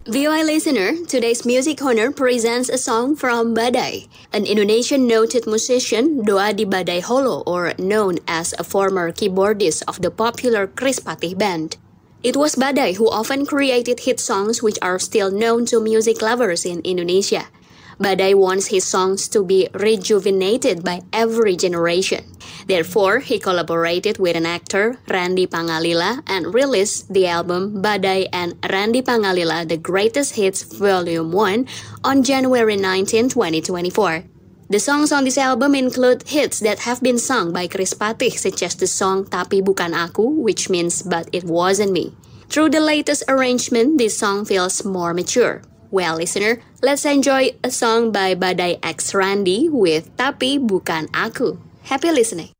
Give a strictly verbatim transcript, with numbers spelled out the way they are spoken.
V O I listener, today's Music Corner presents a song from Badai, an Indonesian noted musician Doa di Badai Holo, or known as a former keyboardist of the popular Chris Patih band. It was Badai who often created hit songs which are still known to music lovers in Indonesia. Badai wants his songs to be rejuvenated by every generation. Therefore, he collaborated with an actor, Randy Pangalila, and released the album Badai and Randy Pangalila The Greatest Hits Volume one on January nineteenth, twenty twenty-four. The songs on this album include hits that have been sung by Chris Patih, such as the song Tapi Bukan Aku, which means But It Wasn't Me. Through the latest arrangement, this song feels more mature. Well, listener, let's enjoy a song by Badai X Randy with Tapi Bukan Aku. Happy listening.